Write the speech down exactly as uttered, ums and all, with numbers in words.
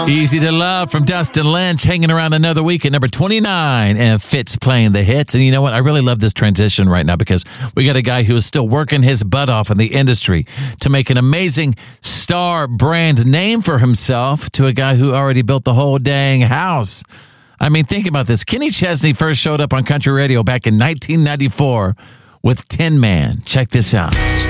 Easy to Love from Dustin Lynch, hanging around another week at number twenty-nine, and Fitz playing the hits. And you know what? I really love this transition right now because we got a guy who is still working his butt off in the industry to make an amazing star brand name for himself to a guy who already built the whole dang house. I mean, think about this. Kenny Chesney first showed up on country radio back in nineteen ninety-four with Tin Man. Check this out.